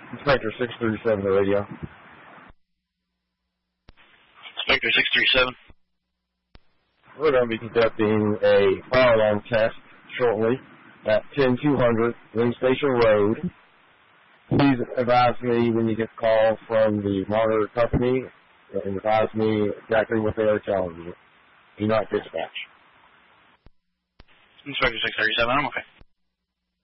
Inspector 637, the radio. Inspector 637. We're going to be conducting a fire alarm test shortly at 10200 Ring Station Road. Please advise me when you get the call from the monitor company and advise me exactly what they are telling you. Do not dispatch. Inspector 637, I'm okay.